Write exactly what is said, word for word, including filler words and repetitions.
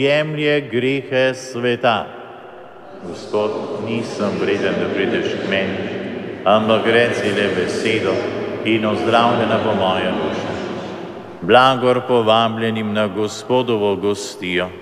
jemlje grehe sveta. Gospod, nisem vreden, da prideš k meni, ampak reci le besedo in ozdravljena bo moja duša. Blagor povabljenim na Gospodovo gostijo.